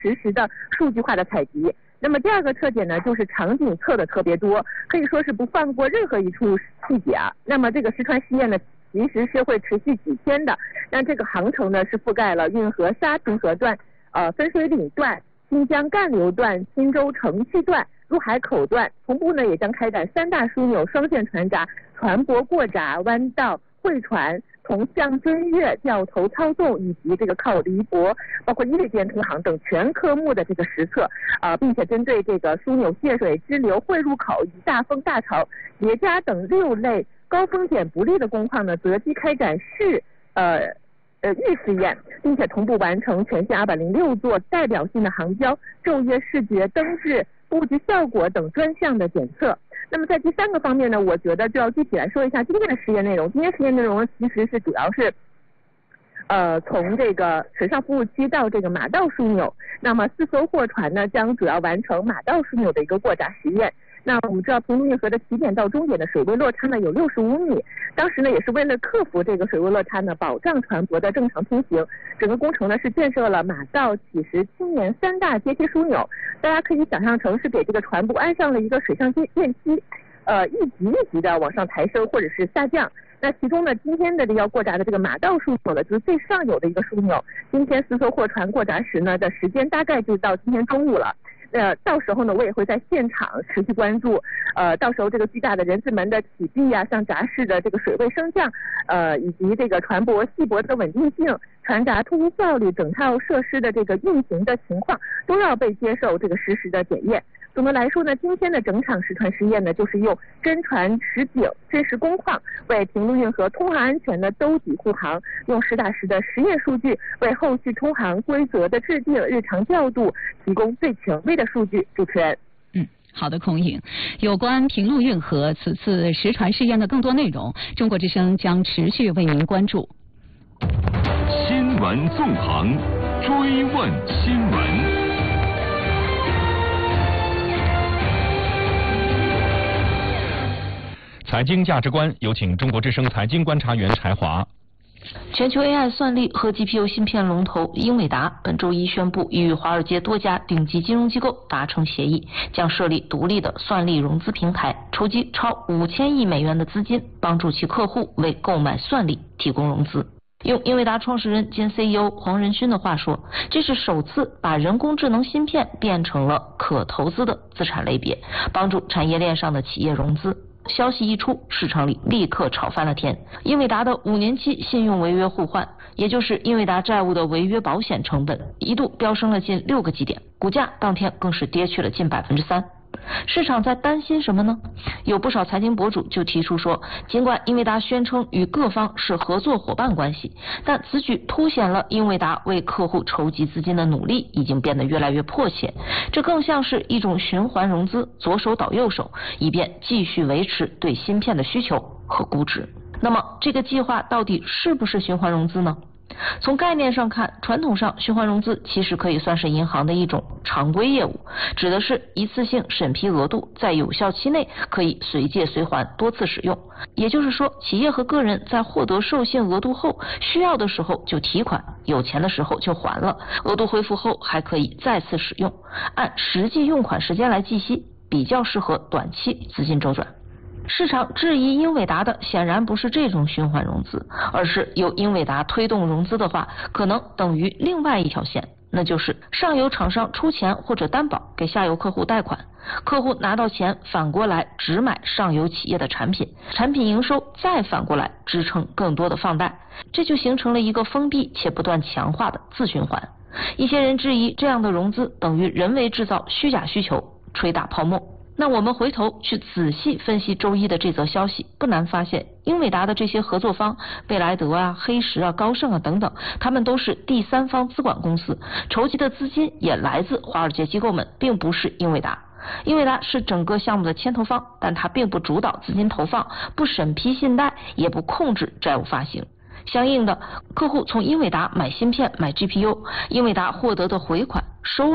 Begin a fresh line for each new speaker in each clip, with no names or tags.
实时的数据化的采集。那么第二个特点呢，就是场景测的特别多，可以说是不放过任何一处细节啊。那么这个实传试验呢，其实是会持续几天的。那这个航程呢，是覆盖了运河沙平河段、分水岭段、新疆干流段、钦州城区段、入海口段，同步呢也将开展3大枢纽双线船闸、船舶过闸、弯道、会船、同向追月、掉头操纵以及这个靠离泊，包括夜间通航等全科目的这个实测，并且针对这个枢纽泄水、支流汇入口以及大风大潮、叠加等6类高风险不利的工况呢，择机开展预试验，并且同步完成全线206座代表性的航标、昼夜视觉、灯质、布局效果等专项的检测。那么在第3个方面呢，我觉得就要具体来说一下今天的实验内容。今天实验内容其实是主要是从这个水上服务区到这个马道枢纽，那么4艘货船呢将主要完成马道枢纽的一个过闸实验。那我们知道平陆运河的起点到终点的水位落差呢有65米，当时呢也是为了克服这个水位落差呢，保障船舶的正常通行，整个工程呢是建设了马道、起石、青年3大阶梯枢纽，大家可以想象成是给这个船舶安上了一个水上电梯，一级一级的往上抬升或者是下降。那其中呢，今天的要过闸的这个马道枢纽呢，就是最上游的一个枢纽。今天4艘货船过闸时呢的时间大概就到今天中午了。到时候呢，我也会在现场持续关注。到时候这个巨大的人字门的起闭啊，像闸室的这个水位升降，以及这个船舶系泊的稳定性、船闸通行效率、整套设施的这个运行的情况，都要被接受这个实时的检验。总的来说呢，今天的整场实传试验呢，就是用真船实景、真实工况为平陆运河通航安全的兜底护航，用实打实的实验数据为后续通航规则的制定、日常调度提供最权威的数据。主持人。
好的，孔颖，有关平陆运河此次实传试验的更多内容，中国之声将持续为您关注。
新闻纵横，追问新闻。财经价值观，有请中国之声财经观察员柴华。
全球 AI 算力和 GPU 芯片龙头英伟达本周一宣布，与华尔街多家顶级金融机构达成协议，将设立独立的算力融资平台，筹集超5000亿美元的资金，帮助其客户为购买算力提供融资。用英伟达创始人兼 CEO 黄仁勋的话说，这是首次把人工智能芯片变成了可投资的资产类别，帮助产业链上的企业融资。消息一出，市场里立刻炒翻了天。英伟达的5年期信用违约互换，也就是英伟达债务的违约保险成本，一度飙升了近6个基点，股价当天更是跌去了近3%。市场在担心什么呢？有不少财经博主就提出说，尽管英伟达宣称与各方是合作伙伴关系，但此举凸显了英伟达为客户筹集资金的努力已经变得越来越迫切，这更像是一种循环融资，左手倒右手，以便继续维持对芯片的需求和估值。那么这个计划到底是不是循环融资呢？从概念上看，传统上循环融资其实可以算是银行的一种常规业务，指的是一次性审批额度，在有效期内可以随借随还，多次使用。也就是说，企业和个人在获得授信额度后，需要的时候就提款，有钱的时候就还了，额度恢复后还可以再次使用，按实际用款时间来计息，比较适合短期资金周转。市场质疑英伟达的显然不是这种循环融资，而是由英伟达推动融资的话，可能等于另外一条线，那就是上游厂商出钱或者担保给下游客户贷款，客户拿到钱反过来只买上游企业的产品，产品营收再反过来支撑更多的放贷，这就形成了一个封闭且不断强化的自循环。一些人质疑这样的融资等于人为制造虚假需求，吹打泡沫。那我们回头去仔细分析周一的这则消息，不难发现，英伟达的这些合作方，贝莱德啊、黑石啊、高盛啊等等，他们都是第三方资管公司，筹集的资金也来自华尔街机构们，并不是英伟达。英伟达是整个项目的牵头方，但它并不主导资金投放，不审批信贷，也不控制债务发行。相应的，客户从英伟达买芯片、买 GPU， 英伟达获得的回款收入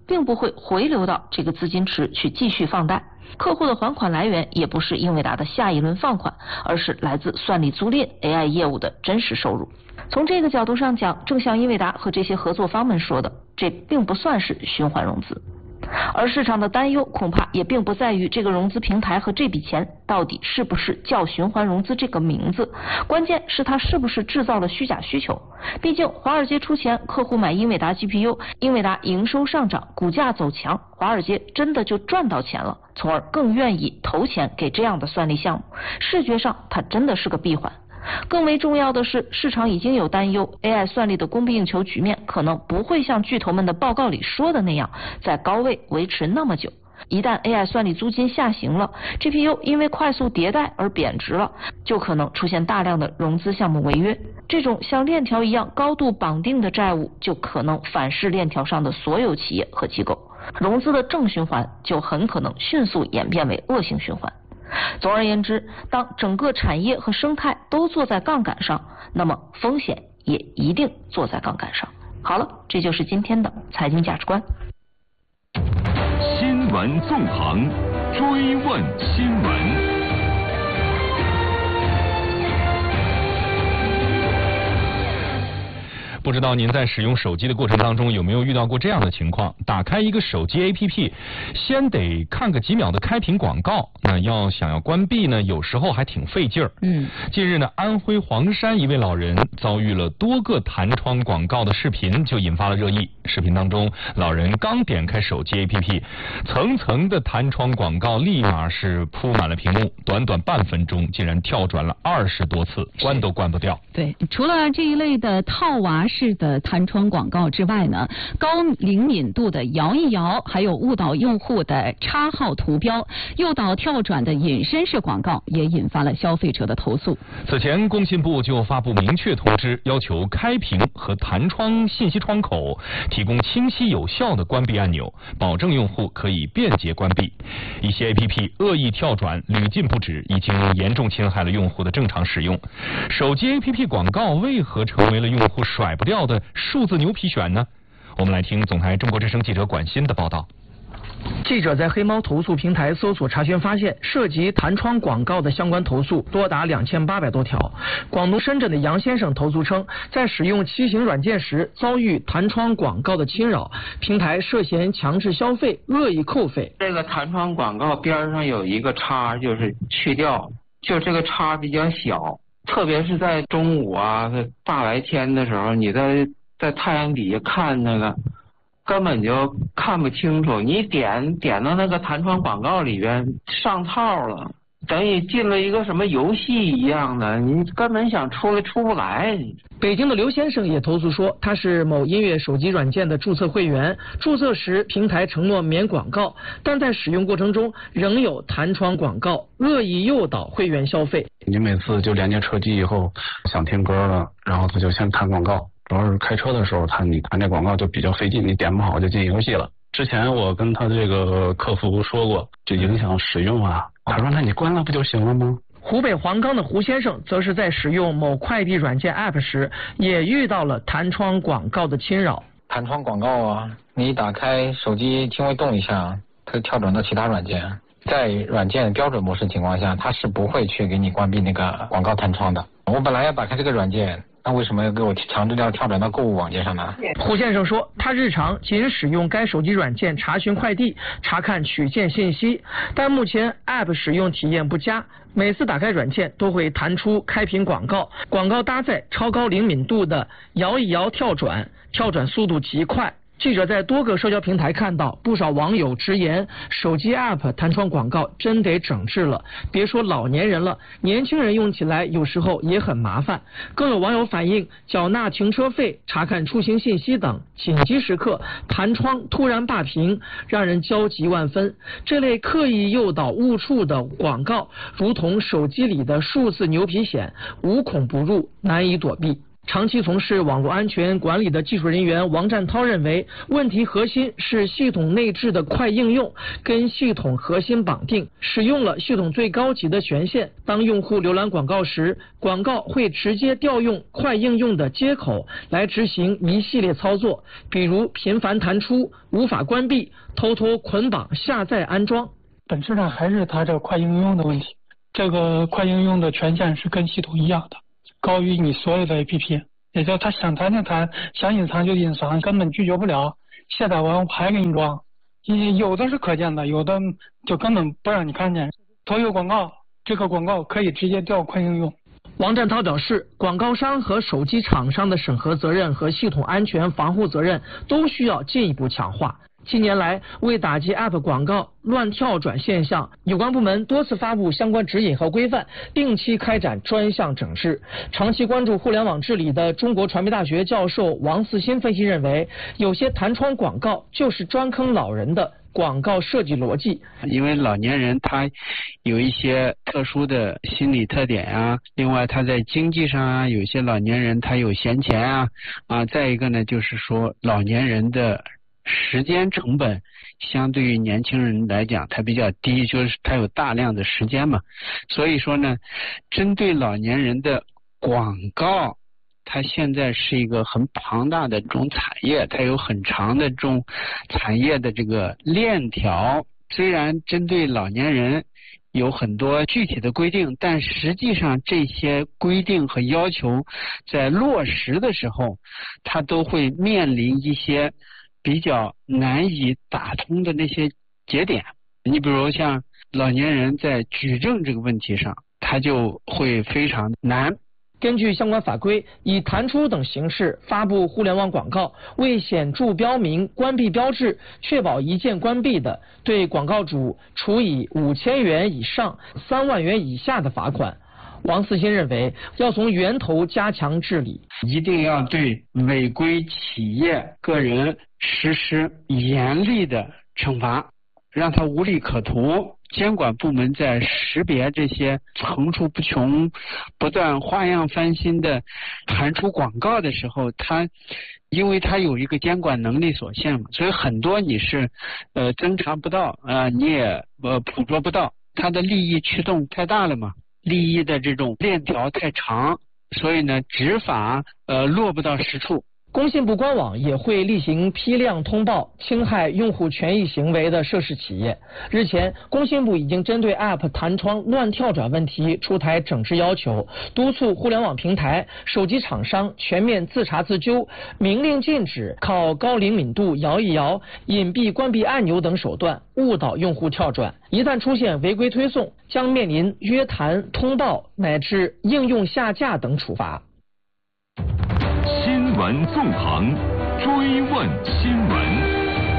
并不会回流到这个资金池去继续放贷。客户的还款来源也不是英伟达的下一轮放款，而是来自算力租赁 AI 业务的真实收入。从这个角度上讲，正像英伟达和这些合作方们说的，这并不算是循环融资。而市场的担忧恐怕也并不在于这个融资平台和这笔钱到底是不是叫循环融资这个名字，关键是它是不是制造了虚假需求。毕竟华尔街出钱，客户买英伟达 GPU， 英伟达营收上涨，股价走强，华尔街真的就赚到钱了，从而更愿意投钱给这样的算力项目。视觉上它真的是个闭环。更为重要的是，市场已经有担忧 AI 算力的供不应求局面可能不会像巨头们的报告里说的那样在高位维持那么久。一旦 AI 算力租金下行了， GPU 因为快速迭代而贬值了，就可能出现大量的融资项目违约。这种像链条一样高度绑定的债务就可能反噬链条上的所有企业和机构，融资的正循环就很可能迅速演变为恶性循环。总而言之，当整个产业和生态都坐在杠杆上，那么风险也一定坐在杠杆上。好了，这就是今天的财经价值观。
新闻纵横，追问新闻。
不知道您在使用手机的过程当中有没有遇到过这样的情况？打开一个手机 APP， 先得看个几秒的开屏广告，那想要关闭呢，有时候还挺费劲儿。近日呢，安徽黄山一位老人遭遇了多个弹窗广告的视频，就引发了热议。视频当中，老人刚点开手机 APP， 层层的弹窗广告立马是铺满了屏幕，短短半分钟竟然跳转了20多次，关都关不掉。
对，除了这一类的套娃式的弹窗广告之外呢，高灵敏度的摇一摇，还有误导用户的插号图标、诱导跳转的隐身式广告，也引发了消费者的投诉。
此前，工信部就发布明确通知，要求开屏和弹窗信息窗口提供清晰有效的关闭按钮，保证用户可以便捷关闭。一些 APP 恶意跳转屡禁不止，已经严重侵害了用户的正常使用。手机 APP 广告为何成为了用户甩不掉的数字牛皮癣呢？我们来听总台中国之声记者管欣的报道。
记者在黑猫投诉平台搜索查询发现，涉及弹窗广告的相关投诉多达2800多条。广东深圳的杨先生投诉称，在使用骑行软件时遭遇弹窗广告的侵扰，平台涉嫌强制消费、恶意扣费。
这个弹窗广告边上有一个叉，就是去掉，就这个叉比较小，特别是在中午啊、大白天的时候，你在太阳底下看那个，根本就看不清楚。你点到那个弹窗广告里边上套了，等于进了一个什么游戏一样的，你根本想出来出不来。
北京的刘先生也投诉说，他是某音乐手机软件的注册会员，注册时平台承诺免广告，但在使用过程中仍有弹窗广告，恶意诱导会员消费。
你每次就连接车机以后想听歌了，然后他就先弹广告，主要是开车的时候你弹这广告就比较费劲，你点不好就进游戏了。之前我跟他这个客服说过，就影响使用啊。他说那你关了不就行了吗？
湖北黄冈的胡先生则是在使用某快递软件 App 时，也遇到了弹窗广告的侵扰。
弹窗广告啊，你打开手机轻微动一下，它跳转到其他软件。在软件标准模式情况下，它是不会去给你关闭那个广告弹窗的。我本来要打开这个软件，那为什么要给我强制要跳转到购物网页上呢？
胡先生说，他日常仅使用该手机软件查询快递、查看取件信息，但目前 App 使用体验不佳，每次打开软件都会弹出开屏广告，广告搭载超高灵敏度的摇一摇跳转，跳转速度极快。记者在多个社交平台看到不少网友直言，手机 App 弹窗广告真得整治了，别说老年人了，年轻人用起来有时候也很麻烦。更有网友反映，缴纳停车费、查看出行信息等紧急时刻，弹窗突然罢屏，让人焦急万分。这类刻意诱导误触的广告，如同手机里的数字牛皮癣，无孔不入，难以躲避。 长期从事网络安全管理的技术人员王占涛认为，问题核心是系统内置的快应用跟系统核心绑定，使用了系统最高级的权限。当用户浏览广告时，广告会直接调用快应用的接口来执行一系列操作，比如频繁弹出、无法关闭、偷偷捆绑、下载、安装。
本质上还是它这个快应用的问题。这个快应用的权限是跟系统一样的，高于你所有的 APP， 也就是他想弹就弹，想隐藏就隐藏，根本拒绝不了。卸载完我还给你装，有的是可见的，有的就根本不让你看见。投有广告，这个广告可以直接调快应用。
王占涛表示，广告商和手机厂商的审核责任和系统安全防护责任都需要进一步强化。近年来，为打击 App 广告乱跳转现象，有关部门多次发布相关指引和规范，定期开展专项整治。长期关注互联网治理的中国传媒大学教授王四新分析认为，有些弹窗广告就是专坑老人的广告设计逻辑。
因为老年人他有一些特殊的心理特点啊，另外他在经济上啊，有些老年人他有闲钱啊，再一个呢就是说老年人的时间成本相对于年轻人来讲它比较低，就是它有大量的时间嘛，所以说呢针对老年人的广告它现在是一个很庞大的这种产业，它有很长的这种产业的这个链条。虽然针对老年人有很多具体的规定，但实际上这些规定和要求在落实的时候它都会面临一些比较难以打通的那些节点。你比如像老年人在举证这个问题上，他就会非常难。
根据相关法规，以弹出等形式发布互联网广告，未显著标明关闭标志，确保一键关闭的，对广告主处以5000元以上3万元以下的罚款。王四新认为，要从源头加强治理，
一定要对违规企业个人实施严厉的惩罚，让他无利可图。监管部门在识别这些层出不穷、不断花样翻新的弹出广告的时候，因为它有一个监管能力所限嘛，所以很多你是侦查不到你也捕捉不到，它的利益驱动太大了嘛，利益的这种链条太长，所以呢执法落不到实处。
工信部官网也会例行批量通报侵害用户权益行为的涉事企业。日前，工信部已经针对 App 弹窗乱跳转问题出台整治要求，督促互联网平台、手机厂商全面自查自纠，明令禁止靠高灵敏度摇一摇、隐蔽关闭按钮等手段误导用户跳转。一旦出现违规推送，将面临约谈、通报乃至应用下架等处罚。
新闻纵横，追问新闻。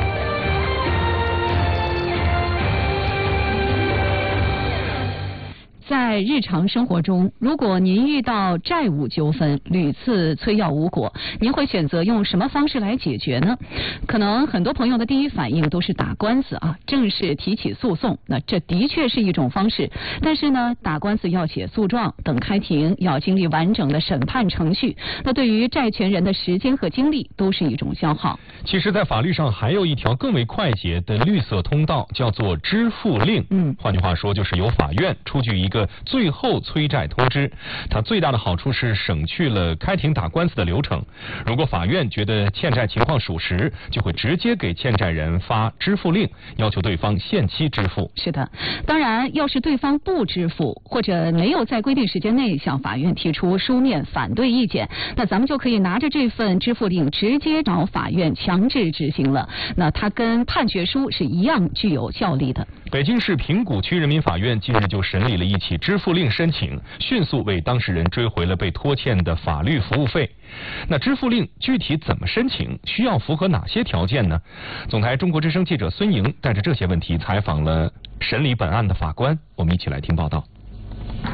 在日常生活中，如果您遇到债务纠纷，屡次催要无果，您会选择用什么方式来解决呢？可能很多朋友的第一反应都是打官司啊，正式提起诉讼。那这的确是一种方式，但是呢，打官司要写诉状，等开庭，要经历完整的审判程序，那对于债权人的时间和精力都是一种消耗。
其实，在法律上还有一条更为快捷的绿色通道，叫做支付令。换句话说，就是由法院出具一个最后催债通知。它最大的好处是省去了开庭打官司的流程。如果法院觉得欠债情况属实，就会直接给欠债人发支付令，要求对方限期支付。
是的，当然，要是对方不支付，或者没有在规定时间内向法院提出书面反对意见，那咱们就可以拿着这份支付令直接找法院强制执行了。那它跟判决书是一样具有效力的。
北京市平谷区人民法院近日就审理了一起支付令申请，迅速为当事人追回了被拖欠的法律服务费。那支付令具体怎么申请，需要符合哪些条件呢？总台中国之声记者孙莹带着这些问题采访了审理本案的法官，我们一起来听报道。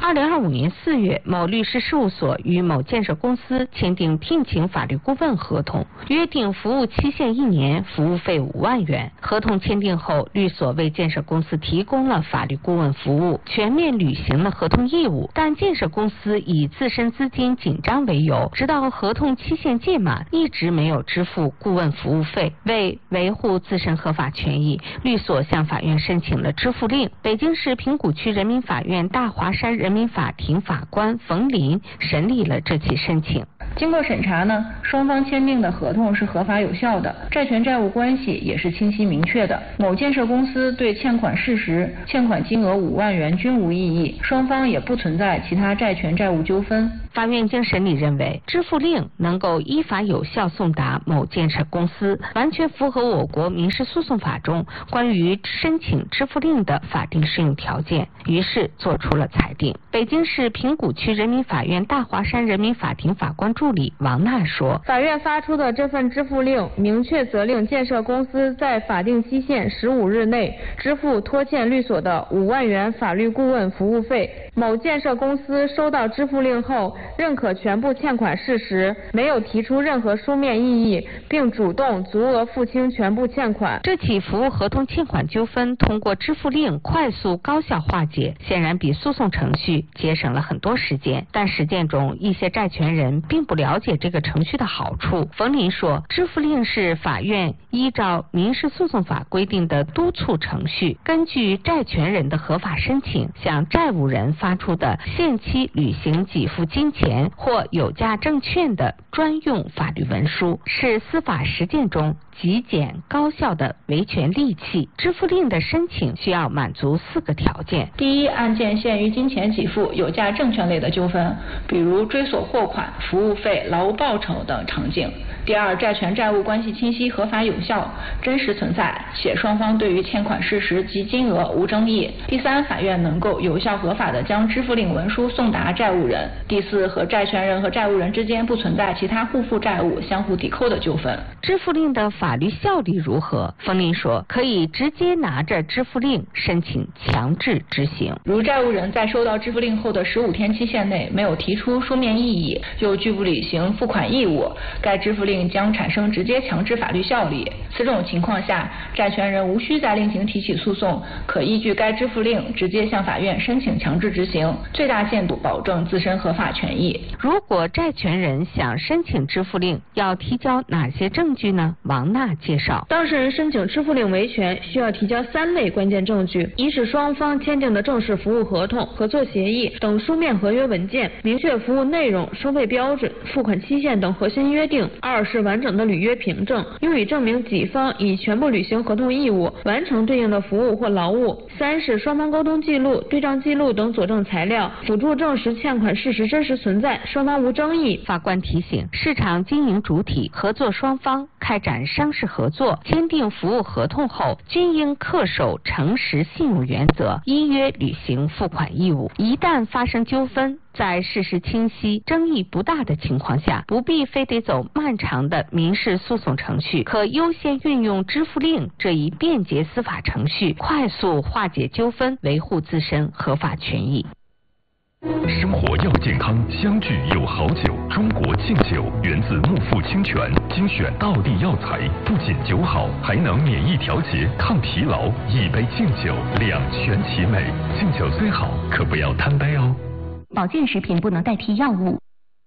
2025年4月，某律师事务所与某建设公司签订聘请法律顾问合同，约定服务期限1年，服务费5万元。合同签订后，律所为建设公司提供了法律顾问服务，全面履行了合同义务。但建设公司以自身资金紧张为由，直到合同期限届满，一直没有支付顾问服务费。为维护自身合法权益，律所向法院申请了支付令。北京市平谷区人民法院大华山人民法庭法官冯林审理了这起申请。
经过审查呢，双方签订的合同是合法有效的，债权债务关系也是清晰明确的。某建设公司对欠款事实、欠款金额5万元均无异议，双方也不存在其他债权债务纠纷。
法院经审理认为，支付令能够依法有效送达某建设公司，完全符合我国民事诉讼法中关于申请支付令的法定适用条件，于是作出了裁定。北京市平谷区人民法院大华山人民法庭法官助理王娜说，
法院发出的这份支付令明确责令建设公司在法定期限15日内支付拖欠律所的5万元法律顾问服务费。某建设公司收到支付令后，认可全部欠款事实，没有提出任何书面异议，并主动足额付清全部欠款。
这起服务合同欠款纠纷通过支付令快速高效化解，显然比诉讼程序节省了很多时间。但实践中，一些债权人并不了解这个程序的好处。冯林说，支付令是法院依照民事诉讼法规定的督促程序，根据债权人的合法申请，向债务人发出的限期履行给付金钱或有价证券的专用法律文书，是司法实践中极简高效的维权利器。支付令的申请需要满足4个条件：
第一，案件限于金钱给付、有价证券类的纠纷，比如追索货款、服务费、劳务报酬等场景；第二，债权债务关系清晰、合法有效、真实存在，且双方对于欠款事实及金额无争议；第三，法院能够有效合法地将支付令文书送达债务人；第四，和债权人和债务人之间不存在其他互负债务、相互抵扣的纠纷。
支付令的法律效力如何？冯林说，可以直接拿着支付令申请强制执行。
如债务人在收到支付令后的15天期限内没有提出书面异议，又拒不履行付款义务，该支付令将产生直接强制法律效力。此种情况下，债权人无需再另行提起诉讼，可依据该支付令直接向法院申请强制执行，最大限度保证自身合法权益。
如果债权人想申请支付令，要提交哪些证据呢？王娜介绍，
当事人申请支付令维权需要提交3类关键证据：一是双方签订的正式服务合同、合作协议等书面合约文件，明确服务内容、收费标准、付款期限等核心约定；二是完整的履约凭证，用以证明己方已全部履行合同义务，完成对应的服务或劳务；三是双方沟通记录、对账记录等佐证材料，辅助证实欠款事实真实存在，双方无争议。
法官提醒，市场经营主体、合作双方开展商事合作、签订服务合同后，均应恪守诚实信用原则，依约履行付款义务。一旦发生纠纷，在事实清晰、争议不大的情况下，不必非得走漫长的民事诉讼程序，可优先运用支付令这一便捷司法程序，快速化解纠纷，维护自身合法权益。
生活要健康，相聚有好酒。中国敬酒源自木富清泉，精选道地药材，不仅酒好，还能免疫调节、抗疲劳。一杯敬酒，两全其美。敬酒虽好，可不要贪杯哦。
保健食品不能代替药物。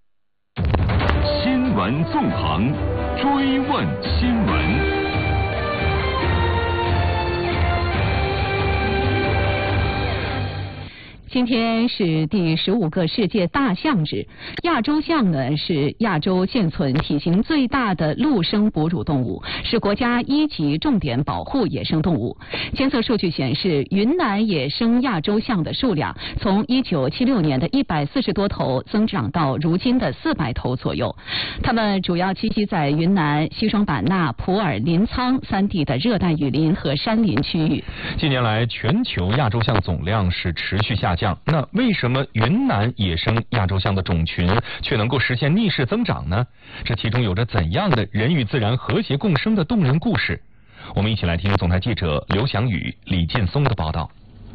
新闻纵横，追问新闻。
今天是第15个世界大象日。亚洲象呢是亚洲现存体型最大的陆生哺乳动物，是国家1级重点保护野生动物。监测数据显示，云南野生亚洲象的数量从1976年的140多头增长到如今的400头左右。它们主要栖息在云南、西双版纳、普洱、临沧3地的热带雨林和山林区域。
近年来，全球亚洲象总量是持续下降。那为什么云南野生亚洲象的种群却能够实现逆势增长呢？这其中有着怎样的人与自然和谐共生的动人故事？我们一起来听总台记者刘翔宇、李劲松的报道。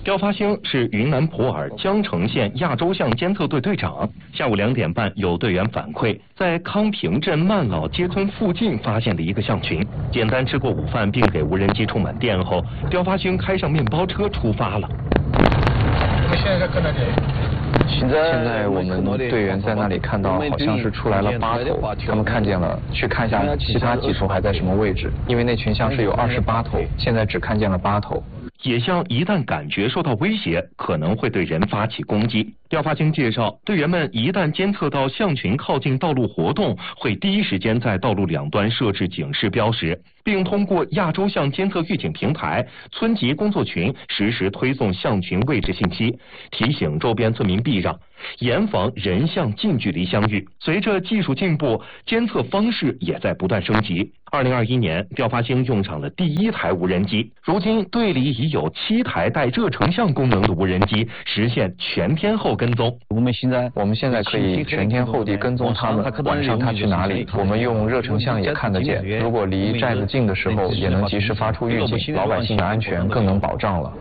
刁发兴是云南普洱江城县亚洲象监测队队长。下午2点半，有队员反馈，在康平镇曼老街村附近发现了一个象群。简单吃过午饭，并给无人机充满电后，刁发兴开上面包车出发了。
我们现在在看到这里。
现在我们队员在那里看到，好像是出来了8头，他们看见了，去看一下其他几头还在什么位置，因为那群象是有28头，现在只看见了8头。
野象一旦感觉受到威胁，可能会对人发起攻击。刁发兴介绍，队员们一旦监测到象群靠近道路活动，会第一时间在道路两端设置警示标识，并通过亚洲象监测预警平台、村级工作群实时推送象群位置信息，提醒周边村民避让，严防人象近距离相遇。随着技术进步，监测方式也在不断升级。2021年，刁发兴用上了第1台无人机，如今队里已有7台带热成像功能的无人机实现全天候跟踪。
我们现在可以全天候地跟踪他们，晚上他去哪里，我们用热成像也看得见。如果离寨子近的时候，也能及时发出预警，老百姓的安全更能保障了。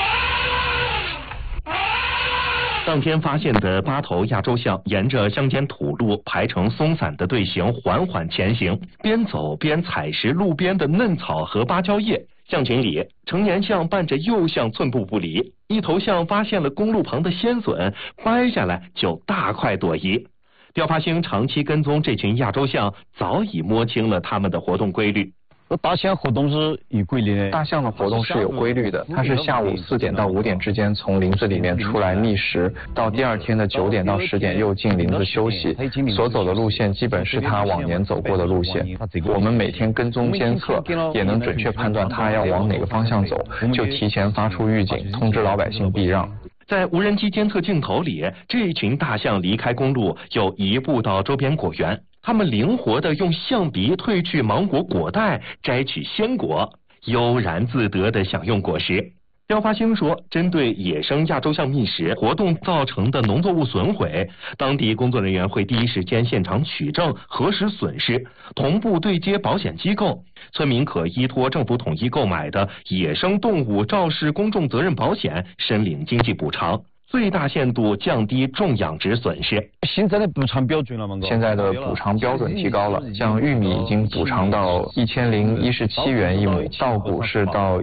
当天发现的8头亚洲象沿着乡间土路排成松散的队形缓缓前行，边走边采食路边的嫩草和芭蕉叶。象群里，成年象伴着幼象寸步不离，一头象发现了公路旁的鲜笋，掰下来就大快朵颐。刁发兴长期跟踪这群亚洲象，早已摸清了它们的活动规律。
大象活动是有规律的。大象的活动是有规律的，它是下午4点到5点之间从林子里面出来觅食，到第2天的9点到10点又进林子休息。所走的路线基本是它往年走过的路线。我们每天跟踪监测，也能准确判断它要往哪个方向走，就提前发出预警，通知老百姓避让。
在无人机监测镜头里，这群大象离开公路，又移步到周边果园。它们灵活地用象鼻褪去芒果果带，摘取鲜果，悠然自得地享用果实。刁发兴说，针对野生亚洲象觅食活动造成的农作物损毁，当地工作人员会第一时间现场取证，核实损失，同步对接保险机构。村民可依托政府统一购买的野生动物肇事公众责任保险申领经济补偿，最大限度降低种养殖损失。
现在的补偿标准了吗？现在的补偿标准提高了，像玉米已经补偿到1017元一亩，稻谷是到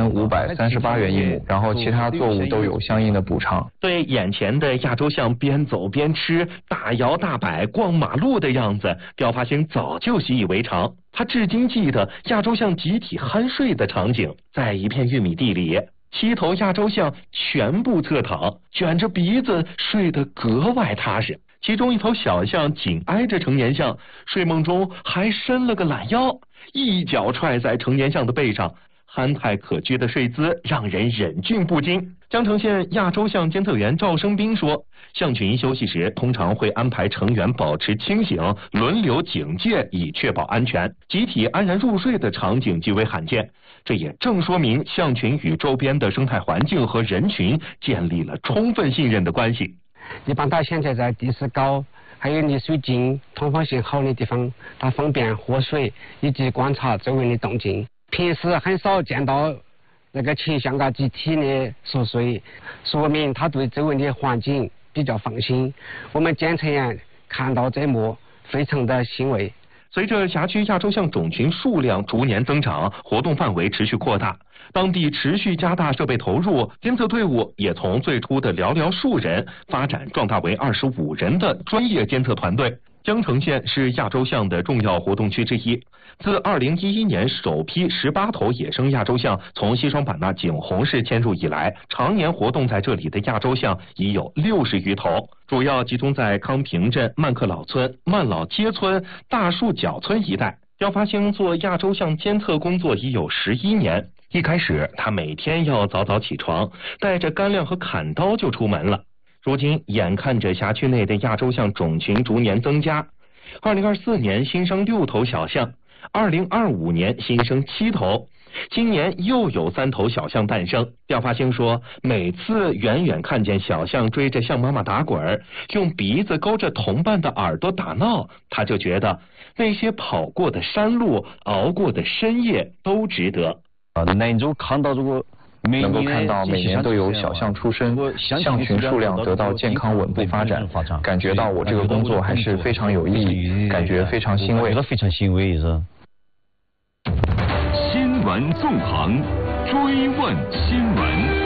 1538元一亩，然后其他作物都有相应的补偿。
对眼前的亚洲象边走边吃、大摇大摆逛马路的样子，刁发兴早就习以为常。他至今记得亚洲象集体酣睡的场景，在一片玉米地里。7头亚洲象全部侧躺，卷着鼻子睡得格外踏实。其中一头小象紧挨着成年象，睡梦中还伸了个懒腰，一脚踹在成年象的背上，憨态可掬的睡姿让人忍俊不禁。江城县亚洲象监测员赵生斌说，象群休息时通常会安排成员保持清醒，轮流警戒，以确保安全。集体安然入睡的场景极为罕见，这也正说明象群与周边的生态环境和人群建立了充分信任的关系。
一般它现在在地势高，还有离水近、通风性好的地方，它方便喝水以及观察周围的动静。平时很少见到那个群象集体的熟睡，说明它对周围的环境比较放心。我们监测员看到这幕，非常的欣慰。
随着辖区亚洲象种群数量逐年增长，活动范围持续扩大，当地持续加大设备投入，监测队伍也从最初的寥寥数人发展壮大为25人的专业监测团队。江城县是亚洲象的重要活动区之一。自2011年首批18头野生亚洲象从西双版纳景洪市迁入以来，常年活动在这里的亚洲象已有60余头，主要集中在康平镇曼克老村、曼老街村、大树角村一带。刁发兴做亚洲象监测工作已有11年。一开始，他每天要早早起床，带着干粮和砍刀就出门了。如今，眼看着辖区内的亚洲象种群逐年增加，2024年新生6头小象，2025年新生7头，今年又有3头小象诞生。刁发兴说，每次远远看见小象追着象妈妈打滚，用鼻子勾着同伴的耳朵打闹，他就觉得那些跑过的山路、熬过的深夜都值得。
那你就看到这个能够看到每年都有小象出生，象群数量得到健康稳步发展，感觉到我这个工作还是非常有意义，感觉非常欣慰。
非常欣慰是。
新闻纵横，追问新闻。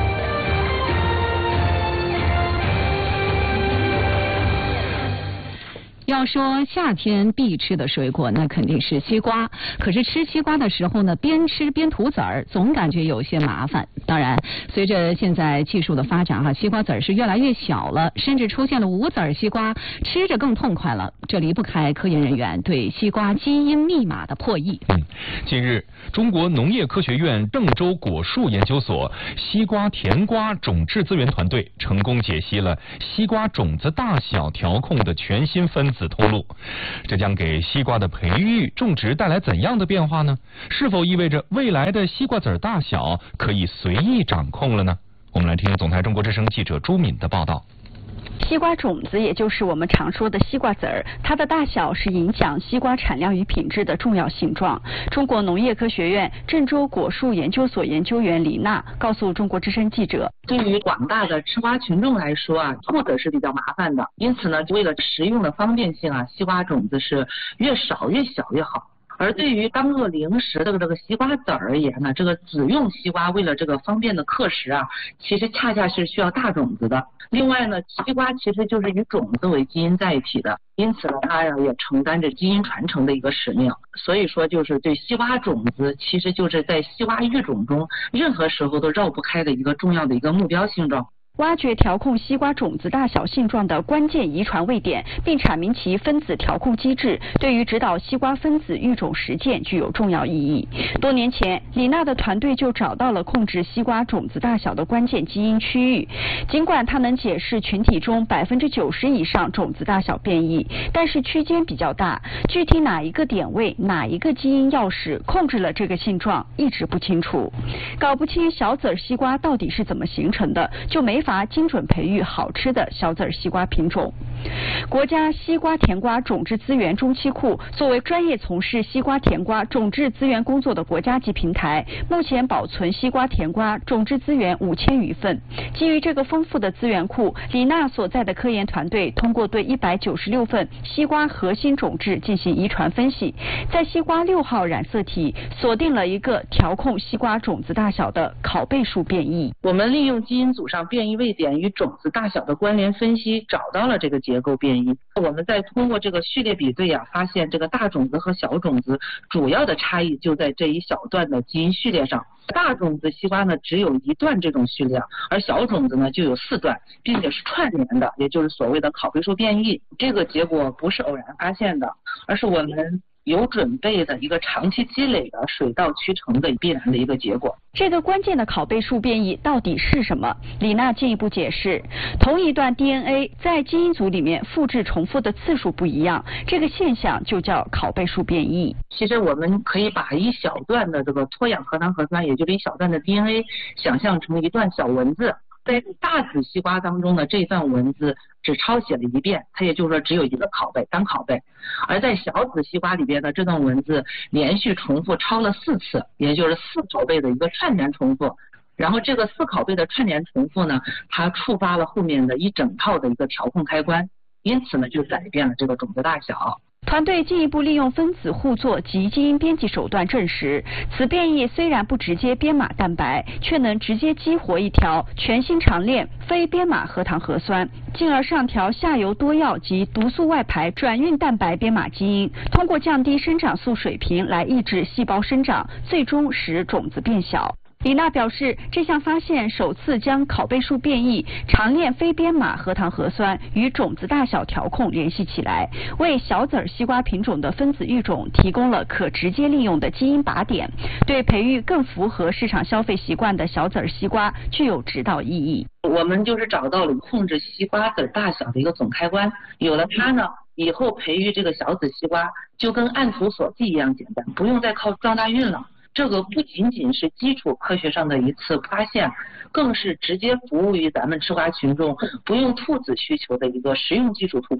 要说夏天必吃的水果，那肯定是西瓜。可是吃西瓜的时候呢，边吃边吐籽儿，总感觉有些麻烦。当然，随着现在技术的发展西瓜籽儿是越来越小了，甚至出现了无籽儿西瓜，吃着更痛快了。这离不开科研人员对西瓜基因密码的破译。
近日，中国农业科学院郑州果树研究所西瓜甜瓜种质资源团队成功解析了西瓜种子大小调控的全新分子通路，这将给西瓜的培育种植带来怎样的变化呢？是否意味着未来的西瓜籽大小可以随意掌控了呢？我们来听总台中国之声记者朱敏的报道。
西瓜种子，也就是我们常说的西瓜籽儿，它的大小是影响西瓜产量与品质的重要性状。中国农业科学院郑州果树研究所研究员李娜告诉中国之声记者，
对于广大的吃瓜群众来说吐籽是比较麻烦的，因此呢，为了食用的方便性西瓜种子是越少越小越好。而对于当做零食的这个西瓜籽而言呢，这个籽用西瓜为了这个方便的克食其实恰恰是需要大种子的。另外呢，西瓜其实就是与种子为基因在一起的，因此呢，它也承担着基因传承的一个使命。所以说，就是对西瓜种子，其实就是在西瓜育种中任何时候都绕不开的一个重要的一个目标性状。
挖掘调控西瓜种子大小性状的关键遗传位点，并阐明其分子调控机制，对于指导西瓜分子育种实践具有重要意义。多年前，李娜的团队就找到了控制西瓜种子大小的关键基因区域。尽管它能解释群体中90%以上种子大小变异，但是区间比较大，具体哪一个点位、哪一个基因钥匙控制了这个性状，一直不清楚。搞不清小籽西瓜到底是怎么形成的，就没法精准培育好吃的小籽西瓜品种。国家西瓜甜瓜种质资源中期库作为专业从事西瓜甜瓜种质资源工作的国家级平台，目前保存西瓜甜瓜种质资源5000余份。基于这个丰富的资源库，李娜所在的科研团队通过对196份西瓜核心种质进行遗传分析，在西瓜6号染色体锁定了一个调控西瓜种子大小的拷贝数变异。
我们利用基因组上变异位点与种子大小的关联分析，找到了这个结构变异。我们再通过这个序列比对发现这个大种子和小种子主要的差异就在这一小段的基因序列上。大种子西瓜呢只有1段这种序列，而小种子呢就有4段，并且是串联的，也就是所谓的拷贝数变异。这个结果不是偶然发现的，而是我们有准备的一个长期积累的水到渠成的必然的一个结果。
这个关键的拷贝数变异到底是什么？李娜进一步解释，同一段 DNA 在基因组里面复制重复的次数不一样，这个现象就叫拷贝数变异。
其实我们可以把一小段的这个脱氧核糖核酸，也就是一小段的 DNA 想象成一段小文字。在大籽西瓜当中呢，这段文字只抄写了1遍，它也就是说只有1个拷贝，单拷贝。而在小籽西瓜里边呢，这段文字连续重复抄了4次，也就是4拷贝的一个串联重复。然后这个4拷贝的串联重复呢，它触发了后面的一整套的一个调控开关，因此呢就改变了这个种子大小。
团队进一步利用分子互作及基因编辑手段证实，此变异虽然不直接编码蛋白，却能直接激活一条全新长链非编码核糖核酸，进而上调下游多药及毒素外排转运蛋白编码基因，通过降低生长素水平来抑制细胞生长，最终使种子变小。李娜表示，这项发现首次将拷贝数变异、长链非编码核糖核酸与种子大小调控联系起来，为小籽西瓜品种的分子育种提供了可直接利用的基因靶点，对培育更符合市场消费习惯的小籽西瓜具有指导意义。
我们就是找到了控制西瓜籽大小的一个总开关，有了它呢，以后培育这个小籽西瓜就跟按图索骥一样简单，不用再靠撞大运了。这个不仅仅是基础科学上的一次发现，更是直接服务于咱们吃瓜群众不用吐籽需求的一个实用技术突破。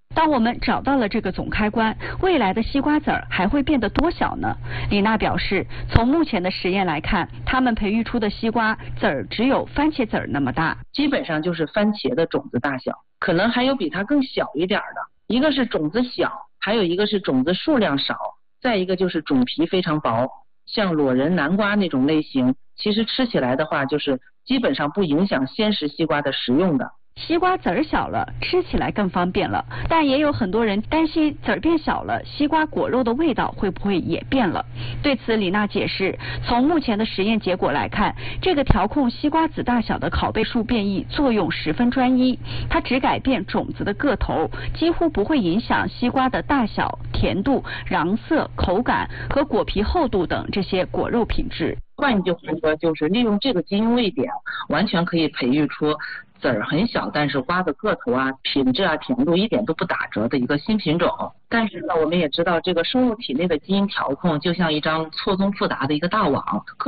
当我们找到了这个总开关，未来的西瓜籽儿还会变得多小呢？李娜表示，从目前的实验来看，他们培育出的西瓜籽儿只有番茄籽儿那么大，
基本上就是番茄的种子大小，可能还有比它更小一点的。一个是种子小，还有一个是种子数量少，再一个就是种皮非常薄。像裸仁南瓜那种类型，其实吃起来的话，就是基本上不影响鲜食西瓜的食用的。
西瓜籽儿小了，吃起来更方便了，但也有很多人担心籽儿变小了，西瓜果肉的味道会不会也变了？对此，李娜解释，从目前的实验结果来看，这个调控西瓜籽大小的拷贝数变异作用十分专一，它只改变种子的个头，几乎不会影响西瓜的大小、甜度、瓤色、口感和果皮厚度等这些果肉品质。
换一句话说，就是利用这个基因位点，完全可以培育出籽儿很小，但是瓜的个头啊、品质啊、甜度一点都不打折的一个新品种。但是呢，我们也知道，这个生物体内的基因调控就像一张错综复杂的一个大网，